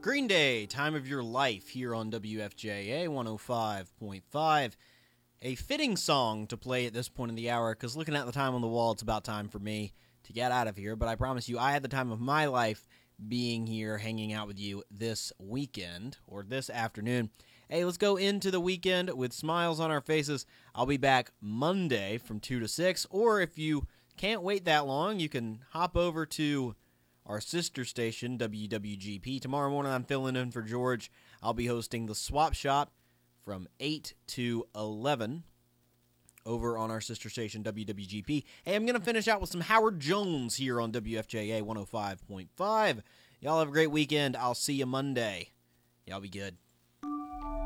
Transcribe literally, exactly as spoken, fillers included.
Green Day, Time of Your Life, here on W F J A one oh five point five. A fitting song to play at this point in the hour, because looking at the time on the wall, it's about time for me to get out of here. But I promise you, I had the time of my life being here, hanging out with you this weekend, or this afternoon. Hey, let's go into the weekend with smiles on our faces. I'll be back Monday from two to six, or if you can't wait that long, you can hop over to our sister station, W W G P. Tomorrow morning, I'm filling in for George. I'll be hosting the Swap Shop from eight to eleven over on our sister station, W W G P. Hey, I'm going to finish out with some Howard Jones here on W F J A one oh five point five. Y'all have a great weekend. I'll see you Monday. Y'all be good.